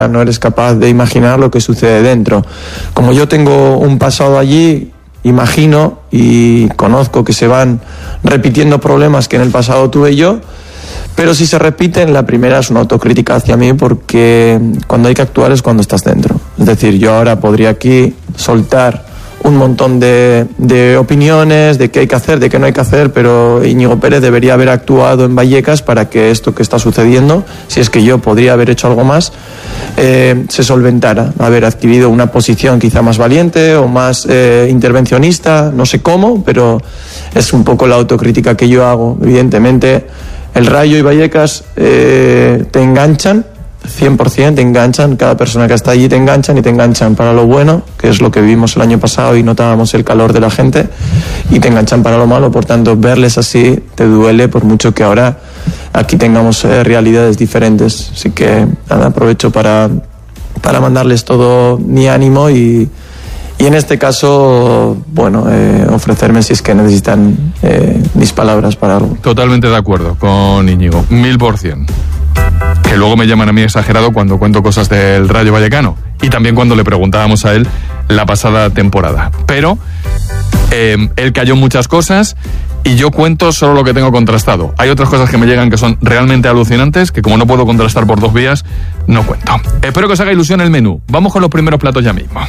no eres capaz de imaginar lo que sucede dentro. Como yo tengo un pasado allí, imagino y conozco que se van repitiendo problemas que en el pasado tuve yo, pero si se repiten, la primera es una autocrítica hacia mí, porque cuando hay que actuar es cuando estás dentro. Es decir, yo ahora podría aquí soltar un montón de opiniones, de qué hay que hacer, de qué no hay que hacer, pero Íñigo Pérez debería haber actuado en Vallecas para que esto que está sucediendo, si es que yo podría haber hecho algo más, se solventara, haber adquirido una posición quizá más valiente o más intervencionista, no sé cómo, pero es un poco la autocrítica que yo hago. Evidentemente, el Rayo y Vallecas te enganchan, 100% te enganchan, cada persona que está allí te enganchan, y te enganchan para lo bueno, que es lo que vivimos el año pasado y notábamos el calor de la gente, y te enganchan para lo malo. Por tanto, verles así te duele, por mucho que ahora aquí tengamos realidades diferentes. Así que nada, aprovecho para mandarles todo mi ánimo y en este caso, bueno, ofrecerme si es que necesitan mis palabras para algo. Totalmente de acuerdo con Íñigo, 1000%. Que luego me llaman a mí exagerado cuando cuento cosas del Rayo Vallecano, y también cuando le preguntábamos a él la pasada temporada. Pero él cayó en muchas cosas y yo cuento solo lo que tengo contrastado. Hay otras cosas que me llegan que son realmente alucinantes, que como no puedo contrastar por dos vías, no cuento. Espero que os haga ilusión el menú. Vamos con los primeros platos ya mismo.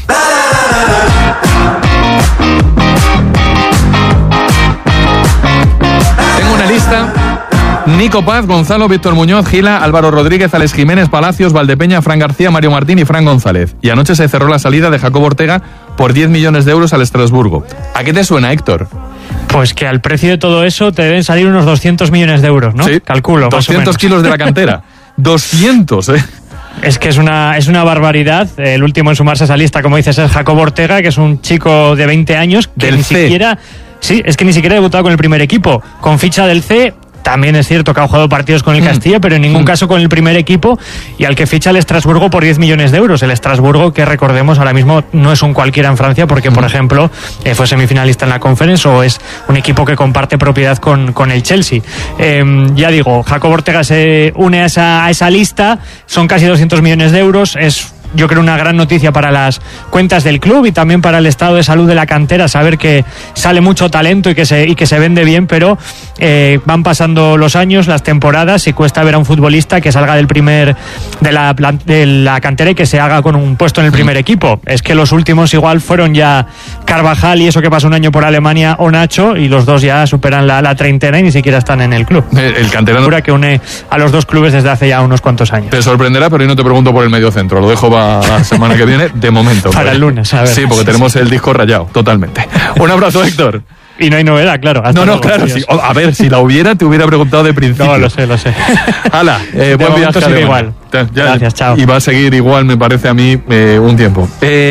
Tengo una lista: Nico Paz, Gonzalo, Víctor Muñoz, Gila, Álvaro Rodríguez, Alex Jiménez, Palacios, Valdepeña, Fran García, Mario Martín y Fran González. Y anoche se cerró la salida de Jacobo Ortega por 10 millones de euros al Estrasburgo. ¿A qué te suena, Héctor? Pues que al precio de todo eso te deben salir unos 200 millones de euros, ¿no? Sí, calculo. 200 kilos de la cantera. 200, Es que es una barbaridad. El último en sumarse a esa lista, como dices, es Jacobo Ortega, que es un chico de 20 años que del ni C. siquiera... Sí, es que ni siquiera ha debutado con el primer equipo. Con ficha del C... También es cierto que ha jugado partidos con el Castilla, pero en ningún caso con el primer equipo, y al que ficha el Estrasburgo por 10 millones de euros. El Estrasburgo, que recordemos, ahora mismo no es un cualquiera en Francia, porque, por ejemplo, fue semifinalista en la Conference, o es un equipo que comparte propiedad con el Chelsea. Ya digo, Jacobo Ortega se une a esa lista, son casi 200 millones de euros, es... Yo creo una gran noticia para las cuentas del club y también para el estado de salud de la cantera, saber que sale mucho talento y que se vende bien, pero van pasando los años, las temporadas, y cuesta ver a un futbolista que salga de la cantera y que se haga con un puesto en el primer equipo. Es que los últimos igual fueron ya Carvajal, y eso que pasó un año por Alemania, o Nacho, y los dos ya superan la treintena y ni siquiera están en el club. El canterano que une a los dos clubes desde hace ya unos cuantos años. Te sorprenderá, pero yo no te pregunto por el medio centro, lo dejo para la semana que viene, de momento. Para el lunes, a ver. Sí, porque tenemos el disco rayado, totalmente. Un abrazo, Héctor. Y no hay novedad, claro. No, claro. Sí. A ver, si la hubiera, te hubiera preguntado de principio. No, lo sé. Hala, buen viaje. Sigue igual. Gracias, chao. Y va a seguir igual, me parece a mí, un tiempo.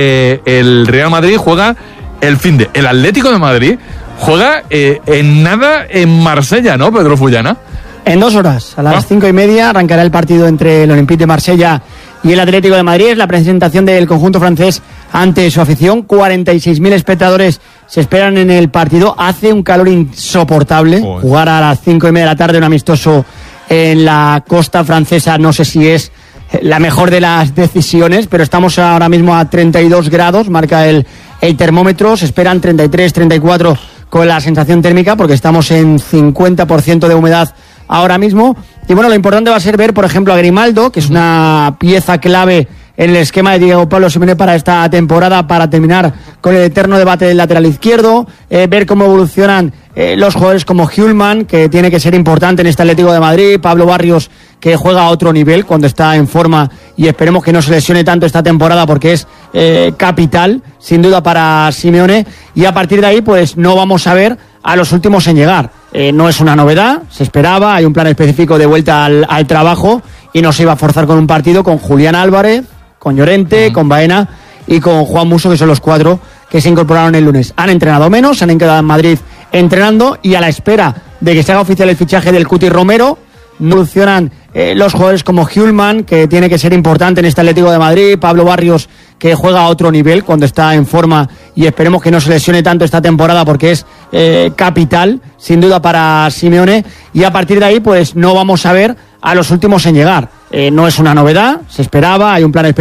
El Real Madrid juega el Atlético de Madrid juega en nada en Marsella, ¿no, Pedro Fullana? En 2 horas, a las 5:30, arrancará el partido entre el Olympique de Marsella y el Atlético de Madrid. Es la presentación del conjunto francés ante su afición. 46.000 espectadores se esperan en el partido. Hace un calor insoportable. Joder. Jugar a las 5:30 de la tarde un amistoso en la costa francesa, no sé si es la mejor de las decisiones, pero estamos ahora mismo a 32 grados, marca el termómetro. Se esperan 33, 34 con la sensación térmica, porque estamos en 50% de humedad ahora mismo. Y bueno, lo importante va a ser ver, por ejemplo, a Grimaldo, que es una pieza clave en el esquema de Diego Pablo Simeone para esta temporada, para terminar con el eterno debate del lateral izquierdo, ver cómo evolucionan los jugadores como Hjulman, que tiene que ser importante en este Atlético de Madrid, Pablo Barrios, que juega a otro nivel cuando está en forma, y esperemos que no se lesione tanto esta temporada, porque es capital, sin duda, para Simeone. Y a partir de ahí, pues no vamos a ver a los últimos en llegar. No es una novedad, se esperaba, hay un plan específico de vuelta al trabajo, y no se iba a forzar con un partido con Julián Álvarez, con Llorente, con Baena y con Juan Musso, que son los 4 que se incorporaron el lunes. Han entrenado menos, se han quedado en Madrid entrenando, y a la espera de que se haga oficial el fichaje del Cuti Romero, no evolucionan los jugadores como Hjulman, que tiene que ser importante en este Atlético de Madrid, Pablo Barrios, que juega a otro nivel cuando está en forma, y esperemos que no se lesione tanto esta temporada, porque es capital, sin duda, para Simeone. Y a partir de ahí, pues no vamos a ver a los últimos en llegar. no es una novedad, se esperaba, hay un plan